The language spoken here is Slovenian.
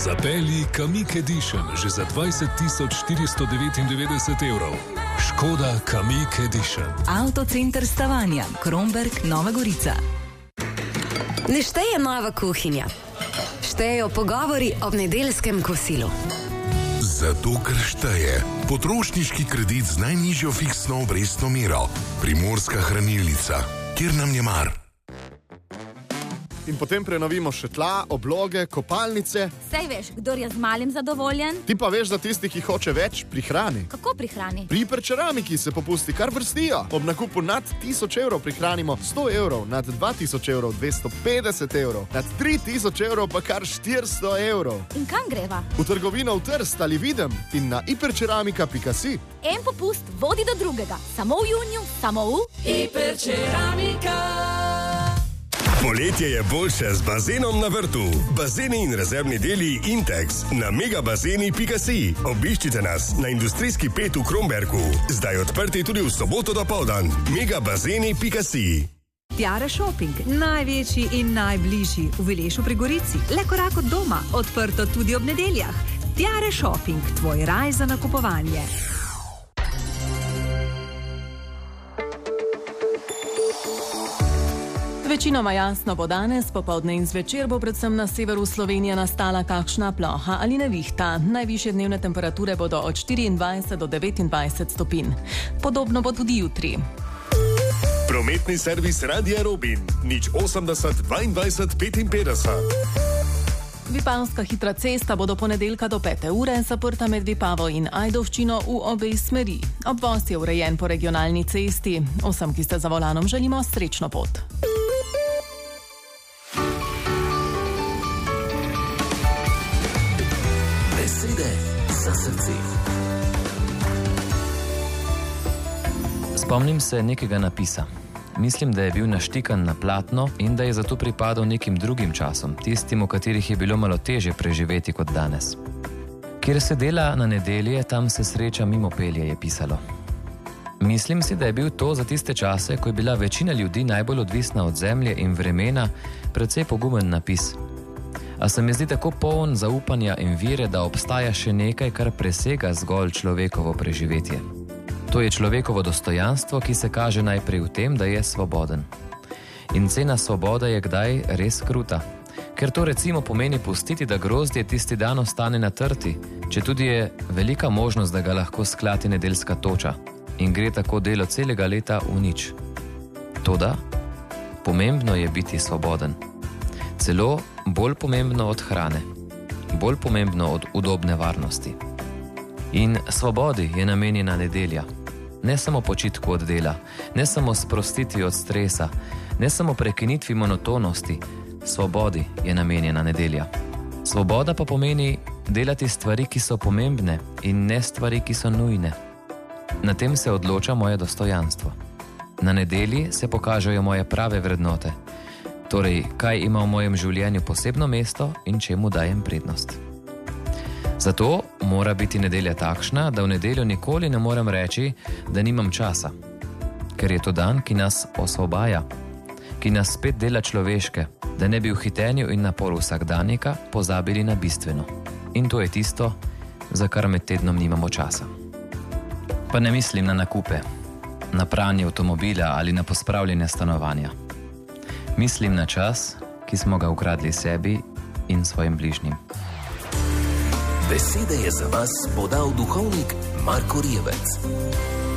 Zapelji Kamiq Edition že za 20.499 evrov. Škoda Kamiq Edition. Avtocenter Stavanja, Kromberk, Nova Gorica. Ne šteje nova kuhinja. Štejejo pogovori ob nedeljskem kosilu. Zato, ker šteje potrošniški kredit z najnižjo fiksno obrestno mero. Primorska hranilnica, kjer nam je mar. In potem prenovimo še tla, obloge, kopalnice. Sej veš, kdor je z malim zadovoljen. Ti pa veš za tisti, ki hoče več, prihrani. Kako prihrani? Pri Hiperceramiki se popusti kar vrstijo. Ob nakupu nad 1000 evrov prihranimo 100 evrov, nad 2000 evrov 250 evrov, nad 3000 evrov pa kar 400 evrov. In kam greva? V trgovino v Trst ali Videm in na hiperceramika.si. En popust vodi do drugega. Samo v juniju, samo v Hiperceramika. Poletje je boljše z bazenom na vrtu. Bazeni in rezervni deli Intex na megabazeni.si. Obiščite nas na industrijski 5 v Kromberku. Zdaj odprti tudi v soboto dopoldan. megabazeni.si. Tiare Shopping, največji in najbližji v Vilešu pri Gorici. Le korak od doma, odprto tudi ob nedeljah. Tiare Shopping, tvoj raj za nakupovanje. Večinoma jasno bo danes, popoldne in zvečer bo predvsem na severu Slovenije nastala kakšna ploha ali nevihta. Najvišje dnevne temperature bodo od 24 do 29 stopinj. Podobno bo tudi jutri. Prometni servis Radia Robin, 080 22 55. Vipavska hitra cesta bo do ponedeljka do 5. ure zaprta med Vipavo in Ajdovščino v obe smeri. Obvoz je urejen po regionalni cesti. Vsem, ki ste za volanom, želimo srečno pot. Spomnim se nekega napisa. Mislim, da je bil naštikan na platno in da je zato pripadal nekim drugim časom, tistim, v katerih je bilo malo težje preživeti kot danes. Kjer se dela na nedelje, tam se sreča mimo pelje, je pisalo. Mislim si, da je bil to za tiste čase, ko je bila večina ljudi najbolj odvisna od zemlje in vremena, precej pogumen napis. A se mi zdi tako poln zaupanja in vire, da obstaja še nekaj, kar presega zgolj človekovo preživetje. To je človekovo dostojanstvo, ki se kaže najprej v tem, da je svoboden. In cena svobode je kdaj res kruta. Ker to recimo pomeni pustiti, da grozdje tisti dan ostane na trti, četudi je velika možnost, da ga lahko sklati nedeljska toča in gre tako delo celega leta v nič. Toda, pomembno je biti svoboden. Celo bolj pomembno od hrane, bolj pomembno od udobne varnosti. In svobodi je namenjena nedelja. Ne samo počitku od dela, ne samo sprostitvi od stresa, ne samo prekinitvi monotonosti. Svobodi je namenjena nedelja. Svoboda pa pomeni delati stvari, ki so pomembne in ne stvari, ki so nujne. Na tem se odloča moje dostojanstvo. Na nedelji se pokažejo moje prave vrednote. Torej, kaj ima v mojem življenju posebno mesto in čemu dajem prednost. Zato mora biti nedelja takšna, da v nedeljo nikoli ne morem reči, da nimam časa. Ker je to dan, ki nas osvobaja, ki nas spet dela človeške, da ne bi v hitenju in naporu vsakdanjika pozabili na bistveno. In to je tisto, za kar med tednom nimamo časa. Pa ne mislim na nakupe, na pranje avtomobila ali na pospravljanje stanovanja. Mislim na čas, ki smo ga ukradli sebi in svojim bližnjim. Besede je za vas podal duhovnik Marko Rijevec.